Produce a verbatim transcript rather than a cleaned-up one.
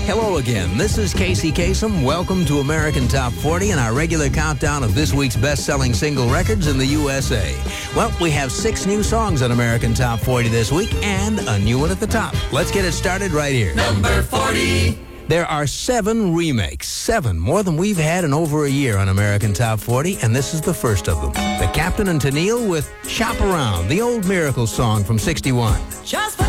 Hello again. This is Casey Kasem. Welcome to American Top forty and our regular countdown of this week's best-selling single records in the U S A. Well, we have six new songs on American Top forty this week and a new one at the top. Let's get it started right here. Number forty. There are seven remakes. Seven, more than we've had in over a year on American Top forty, and this is the first of them. The Captain and Tennille with Shop Around, the old Miracle song from sixty-one. Just